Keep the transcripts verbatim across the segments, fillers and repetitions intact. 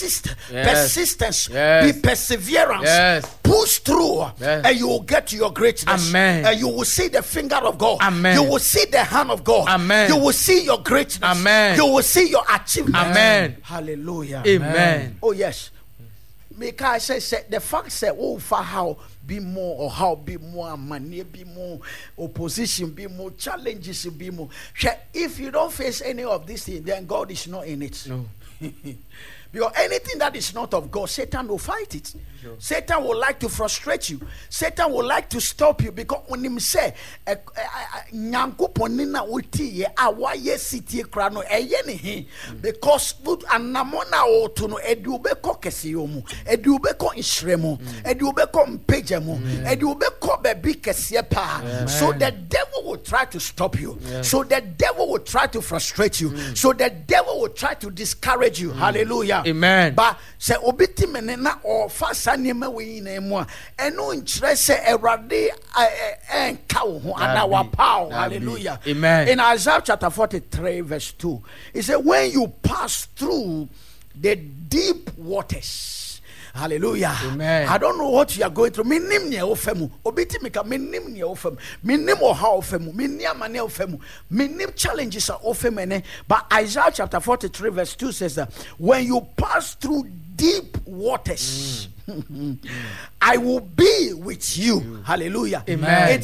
persist, yes. persistence, yes. be perseverance, yes. push through, yes. and you will get to your greatness. Amen. And you will see the finger of God. Amen. You will see the hand of God. Amen. You will see your greatness. Amen. You will see your achievement. Amen. Hallelujah. Amen. Oh yes. Because I say the fact say oh for how be more or how be more money be more opposition be more challenges be more. If you don't face any of these things, then God is not in it. No. Because anything that is not of God, Satan will fight it. Sure. Satan will like to frustrate you. Satan will like to stop you. Because when him say, "Nyanko ponina uti ye awaye city krano eyeni," because good anamona otuno edubeko kesiyomu, edubeko ishremu, edubeko mpejemu, edubeko bebi kesiepa. So the devil will try to stop you. Yes. So the devil will try to frustrate you. Mm. So the devil will try to discourage you. Mm. Hallelujah. Amen. But say obiti menena or fasa nima we na emu eno nkyerɛ sɛ Awurade enka wo ho ana wa power. Hallelujah. Amen. In Isaiah chapter forty-three verse two, it said when you pass through the deep waters. Hallelujah. Amen. I don't know what you are going through. Minim ne ofemu. Obiti mika minim ne ofemu. Minim oha ofemu. Minim mane ofemu. Minim challenges are ofemene. But Isaiah chapter forty-three verse two says that when you pass through deep waters, mm. I will be with you. Mm. Hallelujah. Amen.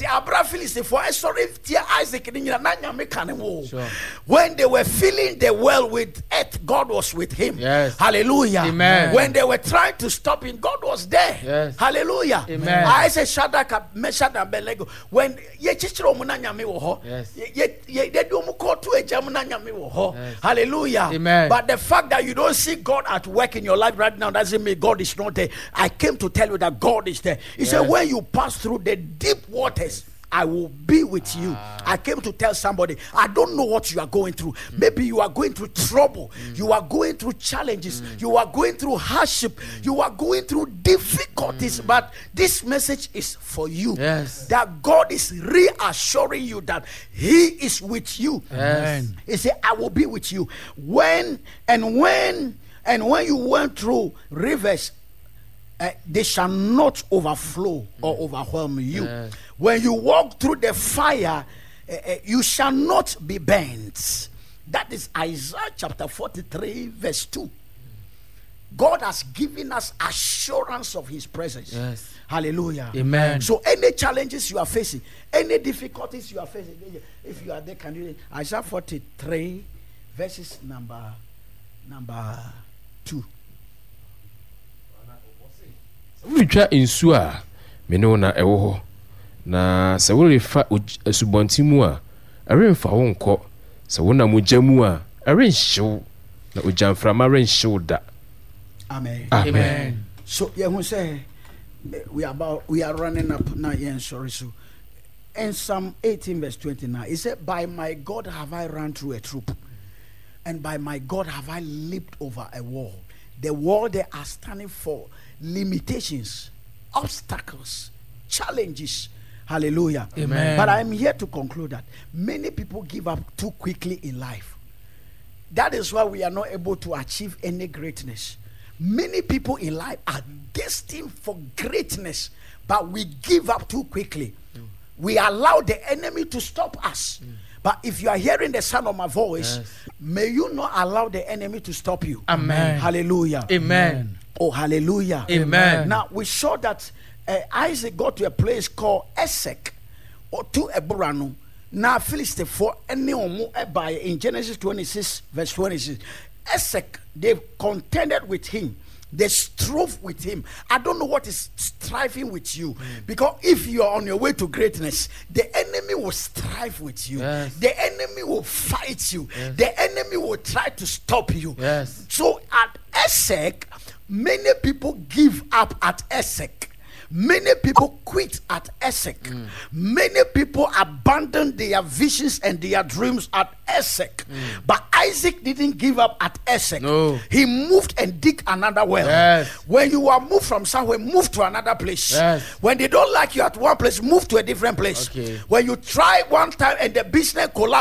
Sure. When they were filling the well with earth, God was with him. Yes. Hallelujah. Amen. When they were trying to stop him, God was there. Yes. Hallelujah. Amen. I say Shadrach, Meshach, and Abednego. When ye chichiro munanyame wo ho, ye ye they do muko to e jamunanyame wo ho. Hallelujah. Amen. But the fact that you don't see God at work in your life right now doesn't mean God is not there. I came to tell you that God is there. He yes. said, when you pass through the deep waters, I will be with you. Ah. I came to tell somebody, I don't know what you are going through. Mm. Maybe you are going through trouble. Mm. You are going through challenges. Mm. You are going through hardship. Mm. You are going through difficulties. Mm. But this message is for you. Yes. That God is reassuring you that He is with you. Yes. He said, I will be with you. When and when and when you went through rivers, Uh, they shall not overflow or overwhelm you. Yes. When you walk through the fire, uh, uh, you shall not be burnt. That is Isaiah chapter forty-three verse two. God has given us assurance of his presence. Yes. Hallelujah. Amen. So any challenges you are facing, any difficulties you are facing, if you are there, can you Isaiah forty-three verses number number two. Witwa nsu a me no na ewo ho na se wo refa asubonti mu a eremfa wo nkɔ se wo na mogya mu a erenhyew na ogyamframa renhyew da. Amen. Amen. Amen. So yeah, who say we are about we are running up now. Yeah, sorry. So in Psalm eighteen verse twenty-nine, it said, "By my God have I run through a troop, and by my God have I leaped over a wall." The wall they are standing for limitations, obstacles, challenges. Hallelujah. Amen. But I'm here to conclude that many people give up too quickly in life. That is why we are not able to achieve any greatness. Many people in life are destined for greatness, but we give up too quickly. Mm. We allow the enemy to stop us. Mm. But if you are hearing the sound of my voice, yes. may you not allow the enemy to stop you. Amen. Hallelujah. Amen. Oh, hallelujah. Amen. Now, we saw that uh, Isaac got to a place called Esek, or to Eburanu. Now, Philistine for any by in Genesis twenty-six, verse twenty-six. Esek, they contended with him. They strove with him. I don't know what is striving with you. Mm. Because if you are on your way to greatness, the enemy will strive with you. Yes. The enemy will fight you. Yes. The enemy will try to stop you. Yes. So at Esek, many people give up at Esek. Many people quit at Esek. Mm. Many people abandon their visions and their dreams at Esek. Mm. But Isaac didn't give up at Esek. No. He moved and dig another well. Yes. When you are moved from somewhere, move to another place. Yes. When they don't like you at one place, move to a different place. Okay. When you try one time and the business collapse,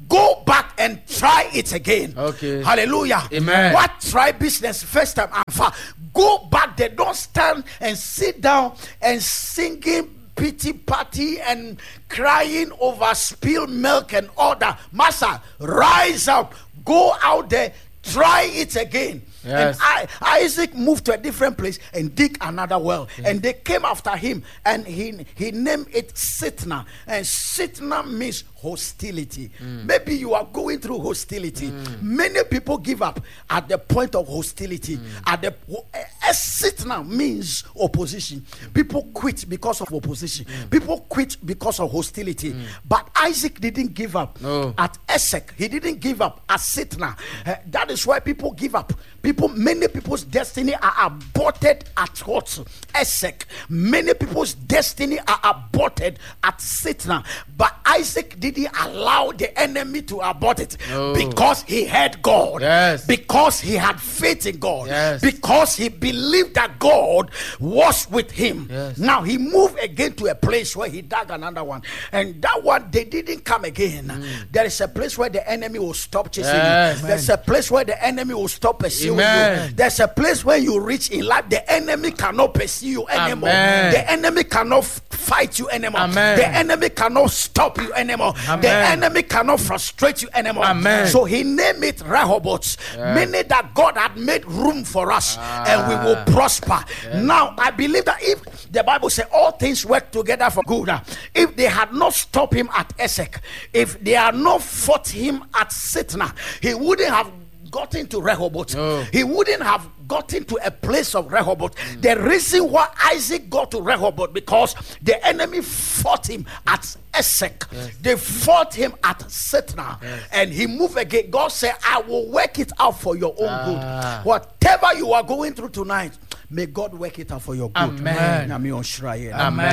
Go back and try it again. Okay. Hallelujah. Amen. What try business first time and far. Go back there. Don't stand and sit down and singing pity party and crying over spilled milk and all that. Master, rise up. Go out there. Try it again. Yes. And I, Isaac moved to a different place and dig another well. Mm. And they came after him and he he named it Sitna. And Sitna means hostility. Mm. Maybe you are going through hostility. Mm. Many people give up at the point of hostility. Mm. At the uh, Sitna means opposition. Mm. People quit because of opposition. Mm. People quit because of hostility. Mm. But Isaac didn't give up no. at Esek. He didn't give up at Sitna. Uh, that is why people give up. People, many people's destiny are aborted at what? Esek. Many people's destiny are aborted at Sitna. But Isaac didn't allow the enemy to abort it no. because he had God. Yes. Because he had faith in God. Yes. Because he believed that God was with him. Yes. Now he moved again to a place where he dug another one. And that one, they didn't come again. Mm. There is a place where the enemy will stop chasing yes. you. There's a place where the enemy will stop pursuing Amen. you. There's a place where you reach in life, the enemy cannot pursue you anymore. Amen. The enemy cannot f- fight you anymore. Amen. The enemy cannot stop you anymore. Amen. The enemy cannot frustrate you anymore. Amen. So he named it Rehoboth, yeah. meaning that God had made room for us ah. and we will prosper. Yeah. Now, I believe that if the Bible says all things work together for good, if they had not stopped him at Esek, if they had not fought him at Sitna, he wouldn't have gotten to Rehoboth. No. He wouldn't have gotten to a place of Rehoboth. Mm. The reason why Isaac got to Rehoboth, because the enemy fought him at Esek. Yes. They fought him at Sitna. Yes. And he moved again. God said, I will work it out for your own ah. good. Whatever you are going through tonight, may God work it out for your good. Amen. Amen.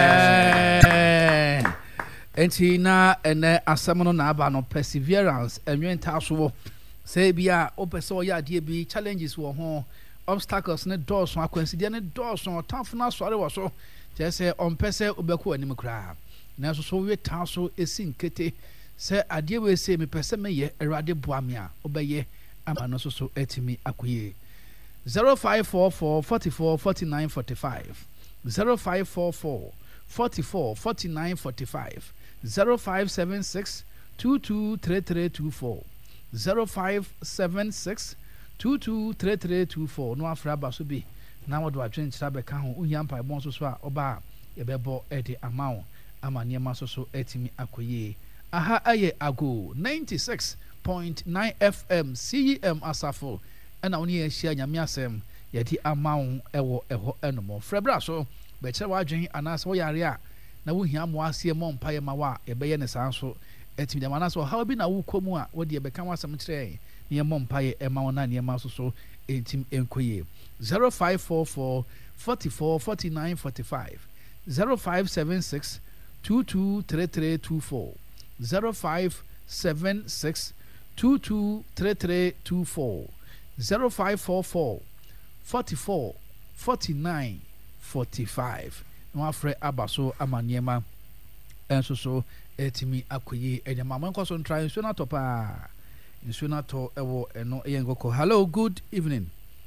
Amen. Enti na ene asam no na aba no perseverance enwen taso say bia opeso ya de bi challenges wo ho obstacles ne doors so akwansidie ne doors so tamfo na sore wo so je say on pese obeku anim kra na so so we taso esi nkete say ade we say me pese me ye awade boame a obeye ama no so so etimi akoye zero five four four forty-four forty-nine forty-five zero five four four forty-four forty-nine forty-five zero five seven six two two three three two four zero five seven six two two three three two four no afra ba so bi na wodo atwen kira be ka ho uhia mpa bon so so a oba ye bebo e de amawo ama niema so so etimi akoye aha aye ago ninety-six point nine F M C E M asafo na oni ye hia nyame asem ye di amawo ewo eho enomo frebra so be kire wadwen anase wo yare a na wo hia mo ase mo mpa ye ma wa ye be ye ne sanso etimi de manase wo how bi na wo komu a wo de be kan wasem kire ne mo mpa ye e ma wona ne ma so so entim enkoye zero five four four forty-four forty-nine forty-five zero five seven six two two three three two four zero five seven six two two three three two four zero five four four forty-four forty-nine forty-five no afre abaso amaniema enso so etimi akoyi enyama manko so try so na topa so na to ewo eno eyengoko. Hello, good evening.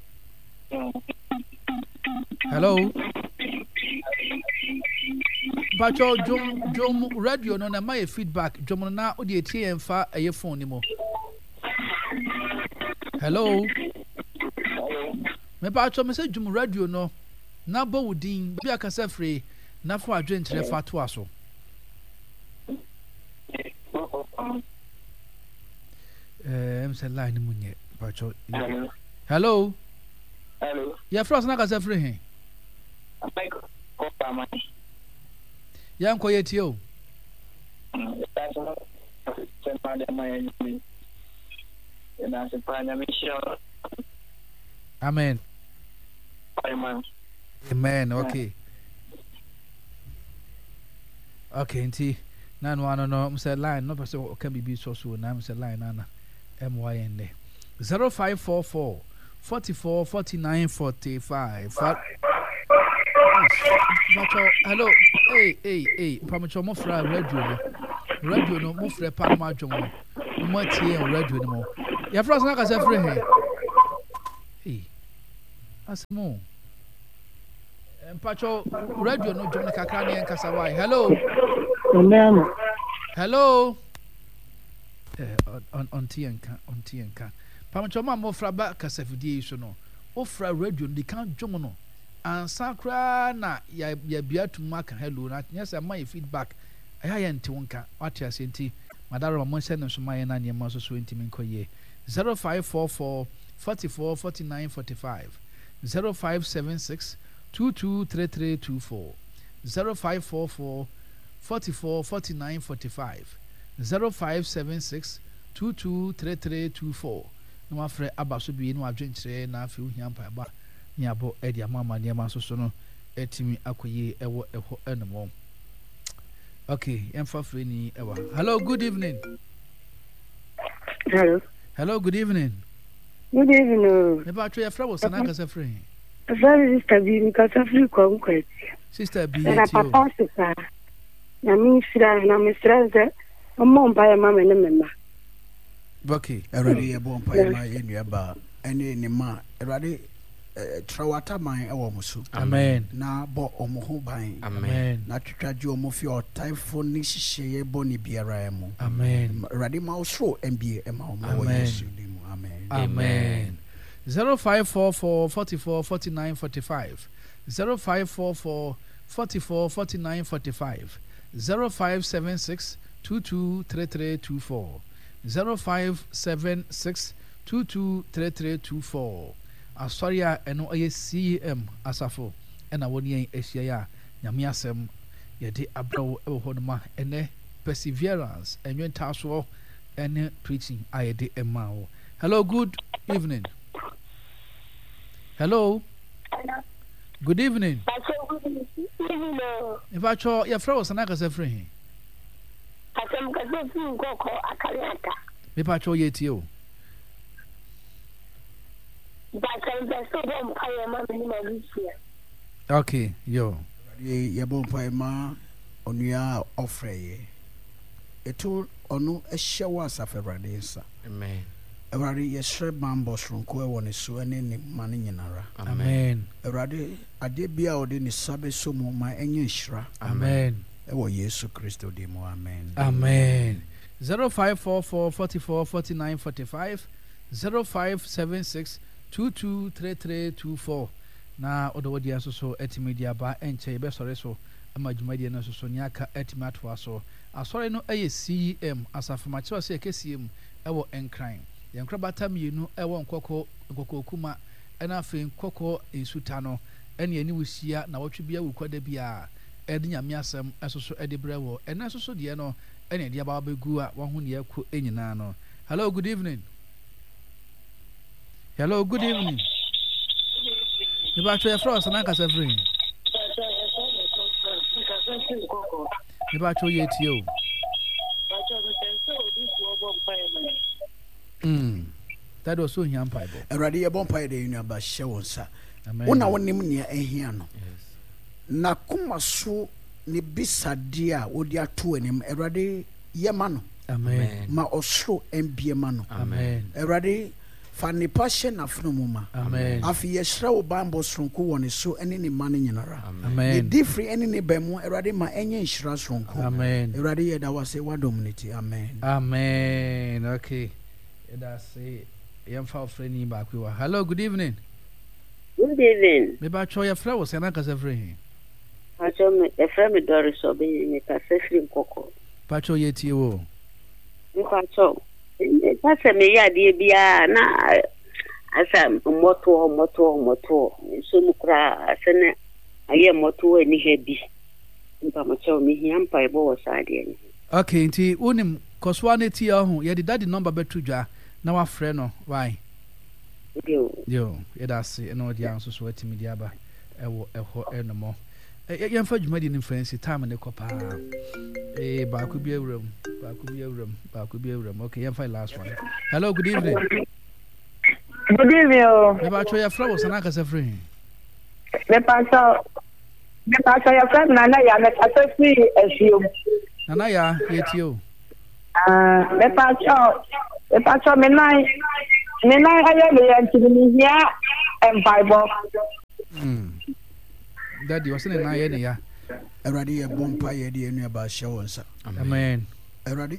Hello. Bacho jom jom radio no na my feedback jom na odi etie emfa eye phone ni mo. Hello. Me bacho me say jom radio no na bo wudin bi akasa free na fo adwen kire fa to aso. Eh em say line munye bacho. Hello. Hello. Ya frost na akasa free he. Yan ko yeti o. Amen. Amen. Amen. Okay. Okay, nti na no ano no mse line no person o kan bibi so so na mse line na na M Y N D zero five four four forty-four forty-nine forty-five. Hello. Hey, hey, hey. Pamacho mo fra radio no. Radio no mo fra pa ma dwom no. mo tie on radio ni mo ya fra sana ka se free he eh asmo Mpacho radio no jom ne kakra ne nkasa wai. Hello. Hello. Hello. Eh on on tienka on tienka. Pamacho ma mo fra ba kasafidie so no. O fra radio ndi kan jom no. Ansa kra na ya ya biatu maka hello na nyesa my feedback. Aya ya nti wonka. What ya senti. Madara mo send no so my na ne ma so so ntimi nkoye. zero five four four forty-four forty-nine forty-five zero five seven six two two three three two four zero five four four forty-four forty-nine forty-five zero five seven six two two three three two four. No afre abaso bi no adwenkyere na afi ohia mpa ba ni abo edi amama ne ma so so no etimi akoye ewo eho enemo. Okay, emfa free ni ewa. Hello, good evening. Hello. Hello, good evening. Good evening. Eba twa free was na kasa free. Very sister bi mi kasa free kwa nkwet. Sister bi na papa sister. Na mi sira na mi sira ze. Mama mpa ya mama ne mema. Okay. Erade ye bo mpa ya ma ye nua ba. Ene ni ma erade trawata man ewo musu. Amen. Na bo omo ho ban. Amen. Na twitwaje omo fi o typhoon ni hihye bo ni biara emu. Amen. Erade ma osro M B A ma omo wo Yesu dim. Amen. Amen. zero five four four forty-four forty-nine forty-five zero five four four forty-four forty-nine forty-five zero five seven six two two three three two four zero five seven six two two three three two four. Asoria eno aye C M asafo ena woni en ehia ya nyame asem ye de abrawo e ho ma ene perseverance enwen taso ene preaching aye de emawo. Hello, good evening. Hello. Good evening. If I show your friend was an actor free. If I show you to you. Okay, yo. Ye bon paima onuya ofre. Eto onu ehye wa saferade nsa. Amen. Everybody, yes, Bambos from Coe so any money nyinara. Amen. Everybody, I did be out in the Sabbath so my engine shra. Amen. Ewo Yesu Christo demo. Amen. Amen. Zero five four four forty four forty nine forty five zero five seven six two two three three two four. Na odowodi aso so etimedia ba enche be sore so amajumadi na so so nyaka etimato aso. Asore no eye C M asafamachi ase ke C M ewo enkran. Yankra batam yenu ewo nkoko nkoko kuma ena fe nkoko ensuta no ene ani wusia na wotwe bia wukwada bia ede nyame asem esoso ede brewo ena esoso de no ene de aba begu a wo hu ne yakọ enyina no. Hello, good evening. Hello, good evening. You ba try frost na kasa free. You ba try yetio. Mm. That was so young Bible. Already a bon pie de unaba shawonsa. Una wonim nia ehia no. Na kuma so ne bisadia wodi ato anim Erade yema no. Amen. Ma osro embie ma no. Amen. Erade fa ne passion afno muma. Amen. Afi yesra wo bambo sonko woni so ene ne ma ne nyinara. Amen. Ne different ene ne bemu Erade ma enye nhira sonko. Amen. Erade ye da wase wa dominate. Amen. Amen. Okay. That's it. Young file friend back we were. Hello, good evening. Good evening. Maybe I show your flowers and I can say free. I show me a friend Doris or be in a castle coco. Pacho yet you. You can show. That's a me idea be a na as a motor motor motor. So mukra sene aye motor ni hebi. Mpamacho mi hiampa ebo wasadi. Okay, nti unim koswane ti ahu ye did daddy number betu dwa na wa frɛ no why Yo. Yo, ye da se no dia nso so atimi dia ba ewo eho enmo. E yemfa dwumadi ni fancy time ne kopa. Eh ba ku bi awuram, ba ku bi awuram, ba ku bi awuram. Okay, yemfa last one. Hello, good evening. Good evening. Me ba cho ya fra wo sana ka se free. Me pa so me pa so ya fra na na ya me ka se free asio. Nana ya yetio. Ah, me pacho, me pacho me nai, me nai ayo le antini here and Bible. Mm. Daddy, what's in na ye ne ya? Eradi ye bompa ye di enu aba hye won sa. Amen. Eradi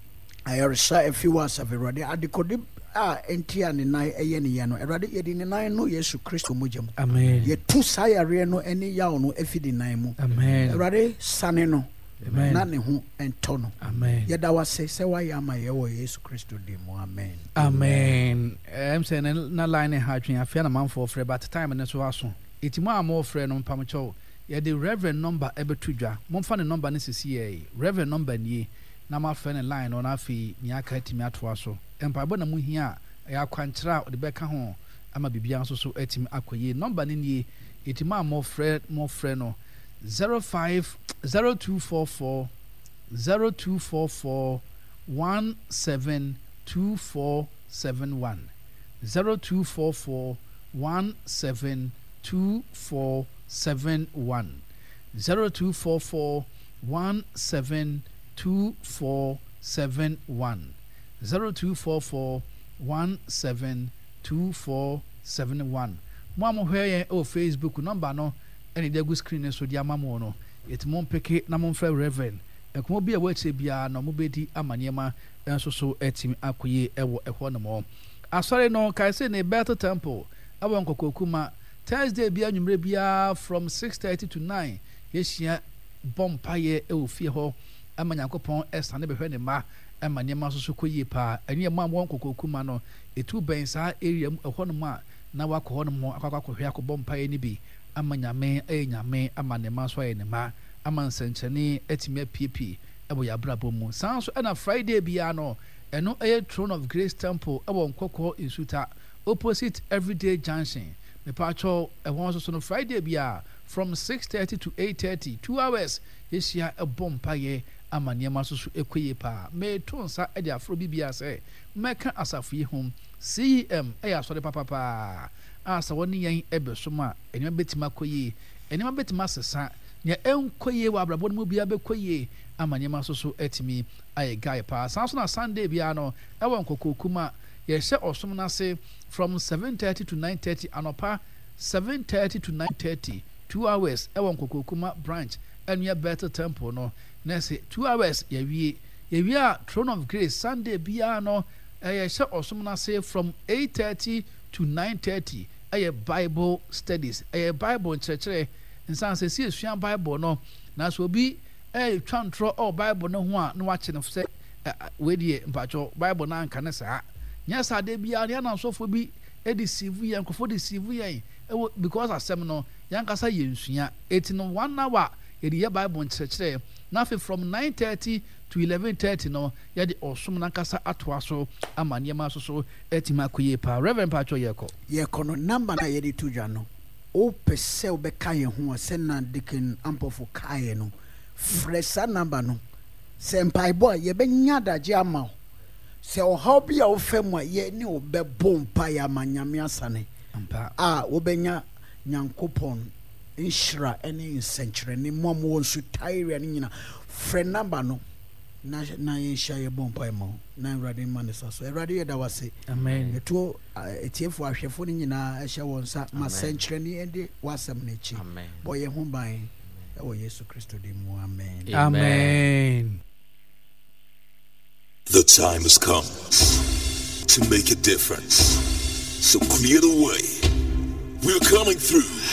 ayaresa efi was of Eradi adikodi a entia ne nan eye ne ye no. Eradi ye di ne nan no Yesu Kristo mojam. Amen. Ye tu sayare no eni yawo no efi di nan mu. Amen. Eradi sane no. Amen. Na ne ho ento no. Amen. Ye da wase se wa ya ma ye wo Yesu Kristo di mu. Amen. Amen. I'm saying na line ha twen afia na man for free but time ne so aso. Itimo amọ frɛ no mpamcho ye the reverend number ebetu dwa momfa ne number ne sisi ye reverend number nie na ma frɛ ne line no na afi ni aka timi atoa so empabo na mu hia ya kwankyera de bɛka ho ama bibia nso so atimi akoye number ne nie itimo amọ frɛ mo frɛ no zero five zero two four four zero two four four one seven two four seven one zero two four four one seven two four seven one zero two four four one seven two four seven one zero two four four one seven two four seven one. Mo am hwe o Facebook number no ene de go screen so dia mamo no it mo peke na mo frɛ reverend ekomo bia wa che bia no mo bedi amaniema enso so etimi akoye ewo ehɔ no mo asɔre no kai se ne Bethel Temple abon kokokuma Thursday bia nwumre bia from six thirty to nine yeshia bompa ye e ofie ho amanyakopon esa ne behwe ne ma amanyema so so koye pa anye ma won kokokuma no etu ben sa area mu ehɔ no ma na wakɔ hɔ no mo akwakwahwe akobompa ye ne bi amanyame enyame amanema so ye ne ma amansenchene etime apiepie ebo ya brabo mu san so na Friday bia no eno eye Throne of Grace Temple ebo nkokɔ insuta opposite Everyday Junction me pacho e won so no Friday bia from six thirty to eight thirty two hours yesia e bompa ye amaniema so so ekoye pa me tonsa e de afro bibia se meka asafu hom C M e ya so de papa pa asa woni yen ebesoma enima betima koye enima betima sesa ne enkoye wa abrabo no bia bekoye amaniema so so etimi aye guy pa san so na Sunday bia no e won kokokuma ye hye osom na se from seven thirty to nine thirty anopa seven thirty to nine thirty two hours e won kokokuma branch enu Bethel Temple no na se two hours ye wie ye wie a Throne of Grace Sunday bia no e ye hye osom na se from eight thirty to nine thirty e Bible studies e Bible nkyerɛkyerɛ nsan se si esua Bible no na so obi e twantro o Bible no ho a no wache no se we die mpacho Bible na anka ne saa yes ade bia ne na sofo bi e deceive yen kofo deceive yen because asem no yankasa yensua eti no one hour e di Bible nkyerɛkyerɛ na fe from nine thirty to eleven thirty no ye di osom na kasa atoa so amaniema so so etima koye pa Reverend Pacho yeko yeko no number na ye di tudwa no o pese o be kaye ho se na dikin ampofo kaye no fresa number no se mpai boy ye be nya daje ama se o hobby a wo fam a ye ni o be bompa ya manyame asane ampa a wo benya nyankopon inshira ene nsenkyere ni mom won su tire ni nyina friend number no na na ye shaye bompa mo na Awurade manesa so Awurade ye da wase amen eto etiefo ahwefo ni nyina ehye won sa ma senkyere ni ende wasam na chi boye ho ban e wo Yesu Kristo di mu amen amen. The time has come to make a difference. So clear the way. We're coming through.